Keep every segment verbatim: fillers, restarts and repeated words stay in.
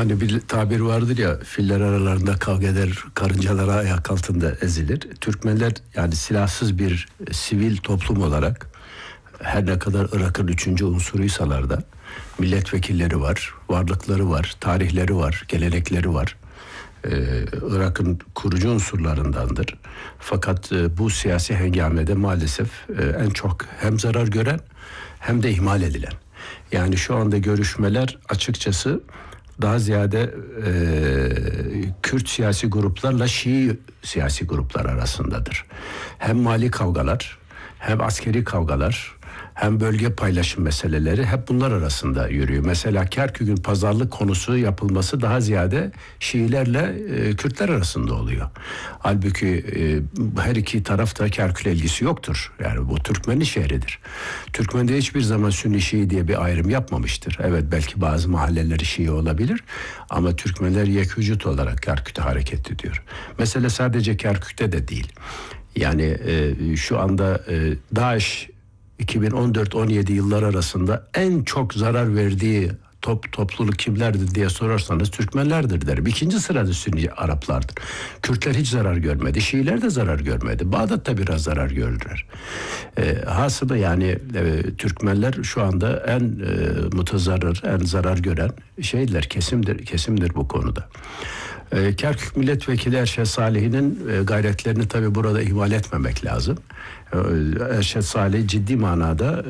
Hani bir tabir vardır ya, filler aralarında kavga eder, karıncalar ayak altında ezilir. Türkmenler yani silahsız bir sivil toplum olarak her ne kadar Irak'ın üçüncü unsuruysalar da milletvekilleri var, varlıkları var, tarihleri var, gelenekleri var. Ee, Irak'ın kurucu unsurlarındandır. Fakat e, bu siyasi hengamede maalesef e, en çok hem zarar gören hem de ihmal edilen. Yani şu anda görüşmeler açıkçası daha ziyade e, Kürt siyasi gruplarla Şii siyasi gruplar arasındadır. Hem mali kavgalar, hem askeri kavgalar, hem bölge paylaşım meseleleri hep bunlar arasında yürüyor. Mesela Kerkük'ün pazarlık konusu yapılması daha ziyade Şiilerle e, Kürtler arasında oluyor. Halbuki e, her iki tarafta Kerkük'le ilgisi yoktur. Yani bu Türkmen'in şehridir. Türkmen'de hiçbir zaman Sünni Şii diye bir ayrım yapmamıştır. Evet, belki bazı mahalleleri Şii olabilir ama Türkmenler yekvücut olarak Kerkük'te hareket ediyor. Mesele sadece Kerkük'te de değil. Yani e, şu anda e, DAEŞ iki bin on dört on yedi yıllar arasında en çok zarar verdiği top, topluluk kimlerdir diye sorarsanız Türkmenlerdir derim. İkinci sırada Sünni Araplardır. Kürtler hiç zarar görmedi. Şiiler de zarar görmedi. Bağdat'ta biraz zarar gördüler. E, hasılı yani e, Türkmenler şu anda en e, mutazarrır, en zarar gören şeyler, kesimdir, kesimdir bu konuda. E, Kerkük Milletvekili Erşet Salih'in e, gayretlerini tabii burada ihmal etmemek lazım. Erşet Salih ciddi manada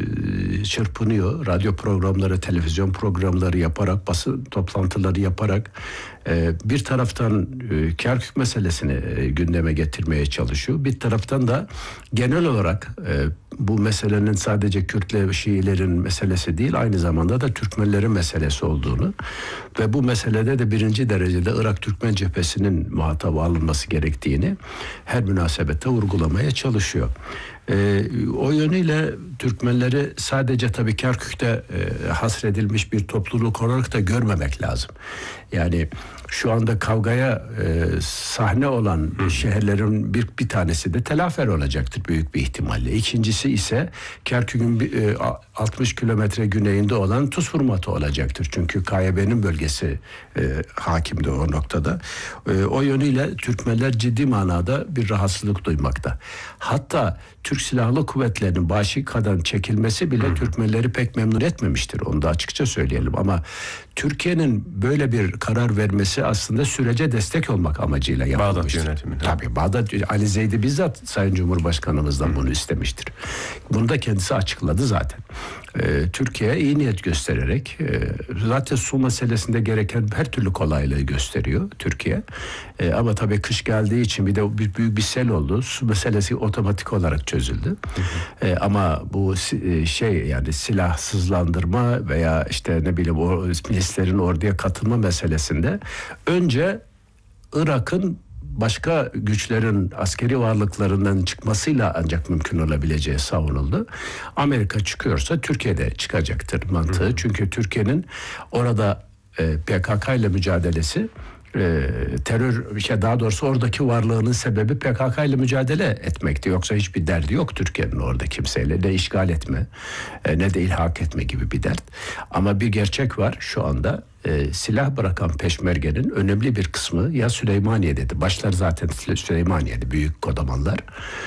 e, çırpınıyor. Radyo programları, televizyon programları yaparak, basın toplantıları yaparak e, bir taraftan e, Kerkük meselesini e, gündeme getirmeye çalışıyor. Bir taraftan da genel olarak e, bu meselenin sadece Kürtle Şiilerin meselesi değil, aynı zamanda da Türkmenlerin meselesi olduğunu ve bu meselede de birinci derecede Irak Türkmen cephesinin muhataba alınması gerektiğini her münasebette vurgulamaya çalışıyor. Ee, o yönüyle Türkmenleri sadece tabii Kerkük'te e, hasredilmiş bir topluluk olarak da görmemek lazım. Yani şu anda kavgaya e, sahne olan Hı. şehirlerin bir bir tanesi de Telafer olacaktır büyük bir ihtimalle. İkincisi ise Kerkük'ün e, altmış kilometre güneyinde olan Tuzhurmatı olacaktır. Çünkü K Y B'nin bölgesi e, hakimdi o noktada. E, o yönüyle Türkmenler ciddi manada bir rahatsızlık duymakta. Hatta Türk Silahlı Kuvvetleri'nin Başika'dan çekilmesi bile Hı. Türkmenleri pek memnun etmemiştir. Onu da açıkça söyleyelim. Ama Türkiye'nin böyle bir karar vermesi aslında sürece destek olmak amacıyla yapılmıştır. Bağdat yönetimine. Tabii Bağdat, Ali Zeydi bizzat Sayın Cumhurbaşkanımızdan Hı. bunu istemiştir. Bunu da kendisi açıkladı zaten. Ee, Türkiye iyi niyet göstererek e, zaten su meselesinde gereken her türlü kolaylığı gösteriyor Türkiye. E, ama tabii kış geldiği için bir de bir, büyük bir sel oldu. Su meselesi otomatik olarak çözüldü. Hı hı. E, ama bu e, şey yani silahsızlandırma veya işte ne bileyim o milislerin orduya katılma meselesinde önce Irak'ın başka güçlerin askeri varlıklarından çıkmasıyla ancak mümkün olabileceği savunuldu. Amerika çıkıyorsa Türkiye de çıkacaktır mantığı. Hı. Çünkü Türkiye'nin orada e, P K K ile mücadelesi e, terör, şey daha doğrusu oradaki varlığının sebebi P K K ile mücadele etmekti. Yoksa hiçbir derdi yok Türkiye'nin orada kimseyle. Ne işgal etme e, ne de ilhak etme gibi bir dert. Ama bir gerçek var şu anda. E, silah bırakan peşmergenin önemli bir kısmı ya Süleymaniye'dedir. Başlar zaten Süleymaniye'de büyük kodamanlar.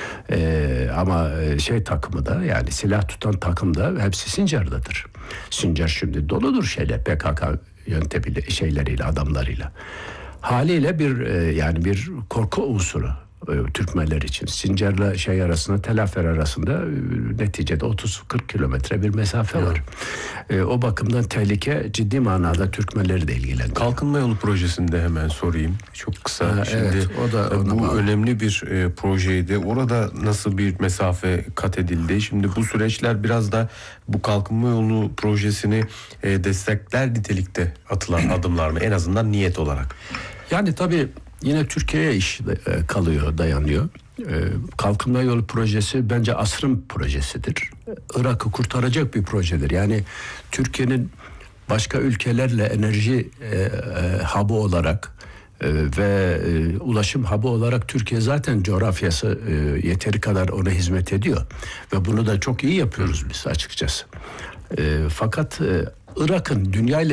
E, ama şey takımı da yani silah tutan takım da hepsi Sincar'dadır. Sincar şimdi doludur şeyle P K K yöntemiyle şeyleriyle adamlarıyla. Haliyle bir e, yani bir korku unsuru Türkmenler için. Sincar'la şey arasında, Telafer arasında neticede otuz kırk kilometre bir mesafe var. E, o bakımdan tehlike ciddi manada Türkmenleri de ilgilendiriyor. Kalkınma yolu projesinde hemen sorayım. Çok kısa. Ha, Şimdi evet, o da bu bağlı. önemli bir e, projeydi. Orada nasıl bir mesafe kat edildi? Şimdi bu süreçler biraz da bu kalkınma yolu projesini e, destekler nitelikte atılan adımlar mı? En azından niyet olarak. Yani tabii yine Türkiye'ye iş kalıyor, dayanıyor. Kalkınma yolu projesi bence asrın projesidir. Irak'ı kurtaracak bir projedir. Yani Türkiye'nin başka ülkelerle enerji e, e, hub'ı olarak e, ve e, ulaşım hub'ı olarak Türkiye zaten coğrafyası e, yeteri kadar ona hizmet ediyor. Ve bunu da çok iyi yapıyoruz biz açıkçası. E, fakat e, Irak'ın dünyayla